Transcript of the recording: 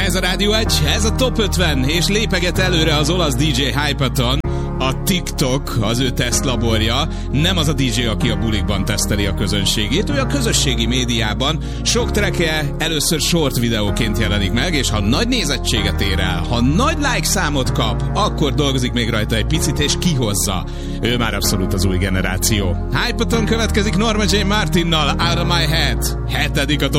Ez a Rádió 1, ez a Top 50, és lépeget előre az olasz DJ Hypaton. A TikTok az ő tesztlaborja, nem az a DJ, aki a bulikban teszteli a közönségét, ő a közösségi médiában sok trackje először short videóként jelenik meg, és ha nagy nézettséget ér el, ha nagy like számot kap, akkor dolgozik még rajta egy picit, és kihozza. Ő már abszolút az új generáció. Hypaton következik Norma J. Martinnal, Out of My Head. 7. a